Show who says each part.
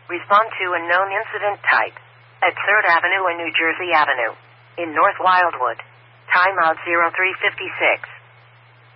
Speaker 1: Respond to a known incident type. At 3rd Avenue and New Jersey Avenue. In North Wildwood. Timeout 0356.